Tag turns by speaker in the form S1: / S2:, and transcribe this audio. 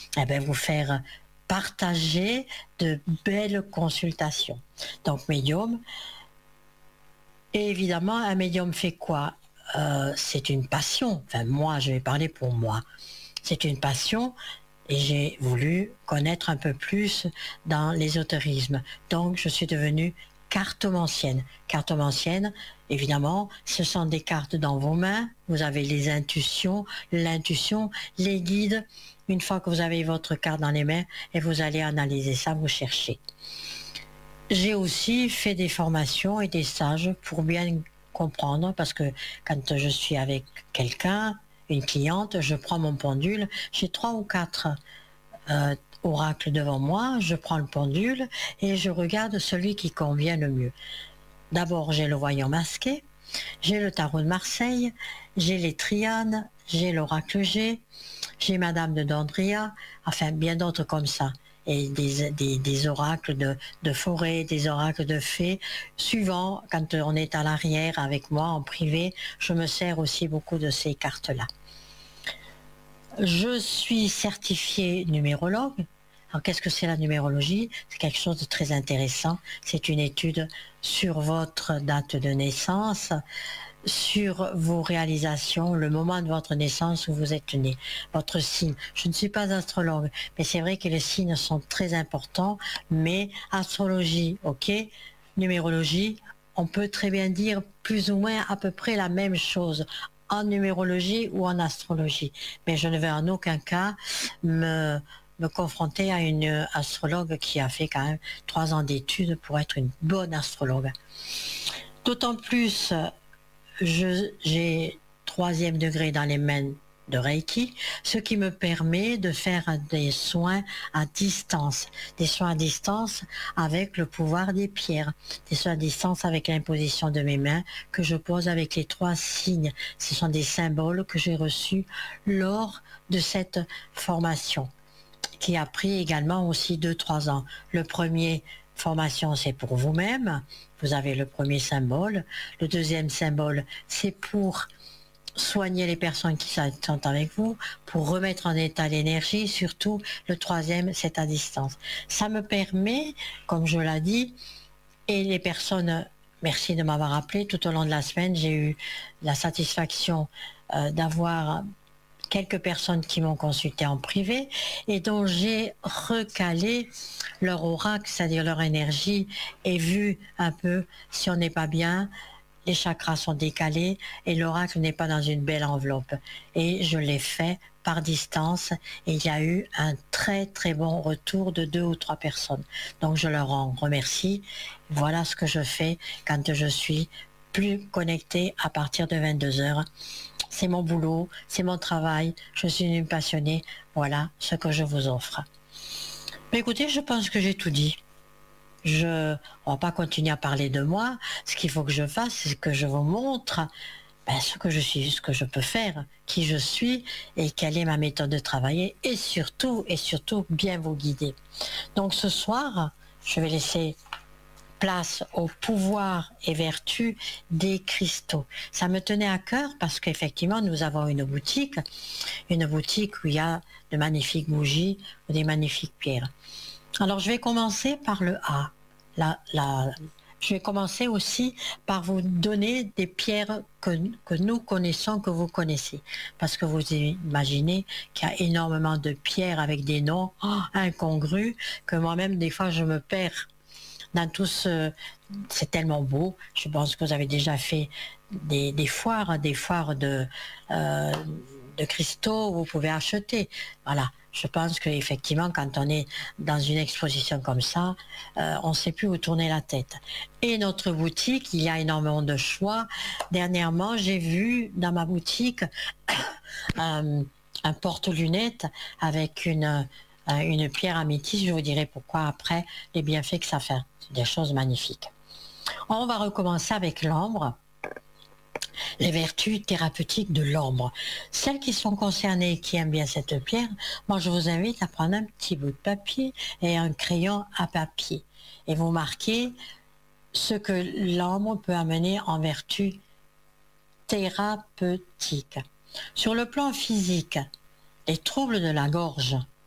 S1: vous faire partager de belles consultations. Donc médium, et évidemment un médium fait quoi? C'est une passion, enfin moi je vais parler pour moi, c'est une passion et j'ai voulu connaître un peu plus dans l'ésotérisme. Donc je suis devenue cartomancienne. Cartomancienne, évidemment, ce sont des cartes dans vos mains, vous avez les intuitions, l'intuition, les guides. Une fois que vous avez votre carte dans les mains, et vous allez analyser ça, vous cherchez. J'ai aussi fait des formations et des stages pour bien comprendre, parce que quand je suis avec quelqu'un, une cliente, je prends mon pendule, j'ai 3 ou 4 oracles devant moi, je prends le pendule et je regarde celui qui convient le mieux. D'abord, j'ai le voyant masqué, j'ai le tarot de Marseille, j'ai les triades, j'ai l'oracle G, j'ai Madame de Dandria, enfin bien d'autres comme ça. Et des oracles de forêt, des oracles de fées. Suivant, quand on est à l'arrière avec moi en privé, je me sers aussi beaucoup de ces cartes-là. Je suis certifiée numérologue. Alors qu'est-ce que c'est la numérologie? C'est quelque chose de très intéressant. C'est une étude sur votre date de naissance, sur vos réalisations, le moment de votre naissance où vous êtes né, votre signe. Je ne suis pas astrologue, mais c'est vrai que les signes sont très importants, mais astrologie, ok, numérologie, on peut très bien dire plus ou moins à peu près la même chose en numérologie ou en astrologie. Mais je ne vais en aucun cas me confronter à une astrologue qui a fait quand même 3 ans d'études pour être une bonne astrologue. D'autant plus, j'ai 3e degré dans les mains de Reiki, ce qui me permet de faire des soins à distance, des soins à distance avec le pouvoir des pierres, des soins à distance avec l'imposition de mes mains que je pose avec les 3 signes. Ce sont des symboles que j'ai reçus lors de cette formation, qui a pris également aussi 2-3 ans. Le premier formation, c'est pour vous-même. Vous avez le premier symbole. Le deuxième symbole, c'est pour soigner les personnes qui sont avec vous, pour remettre en état l'énergie. Surtout, le troisième, c'est à distance. Ça me permet, comme je l'ai dit, et les personnes, merci de m'avoir appelé, tout au long de la semaine, j'ai eu la satisfaction d'avoir quelques personnes qui m'ont consulté en privé et dont j'ai recalé leur oracle, c'est-à-dire leur énergie, et vu un peu si on n'est pas bien, les chakras sont décalés et l'oracle n'est pas dans une belle enveloppe. Et je l'ai fait par distance et il y a eu un très très bon retour de 2 ou 3 personnes. Donc je leur en remercie. Voilà ce que je fais quand je suis plus connectée à partir de 22h. C'est mon boulot, c'est mon travail, je suis une passionnée, voilà ce que je vous offre. Mais écoutez, je pense que j'ai tout dit. On va pas continuer à parler de moi. Ce qu'il faut que je fasse, c'est que je vous montre ce que je suis, ce que je peux faire, qui je suis et quelle est ma méthode de travailler et surtout bien vous guider. Donc ce soir, je vais laisser place au pouvoir et vertu des cristaux. Ça me tenait à cœur parce qu'effectivement, nous avons une boutique où il y a de magnifiques bougies ou des magnifiques pierres. Alors, je vais commencer par le A. Je vais commencer aussi par vous donner des pierres que nous connaissons, que vous connaissez. Parce que vous imaginez qu'il y a énormément de pierres avec des noms incongrus que moi-même, des fois, je me perds dans tout ce... C'est tellement beau. Je pense que vous avez déjà fait des foires de cristaux, vous pouvez acheter. Voilà. Je pense qu'effectivement, quand on est dans une exposition comme ça, on ne sait plus où tourner la tête. Et notre boutique, il y a énormément de choix. Dernièrement, j'ai vu dans ma boutique un porte-lunettes avec une pierre améthyste. Je vous dirai pourquoi après, les bienfaits que ça fait. C'est des choses magnifiques. On va recommencer avec l'ambre. Les vertus thérapeutiques de l'ambre. Celles qui sont concernées, qui aiment bien cette pierre, moi je vous invite à prendre un petit bout de papier et un crayon à papier. Et vous marquez ce que l'ambre peut amener en vertu thérapeutique. Sur le plan physique, les troubles de la gorge,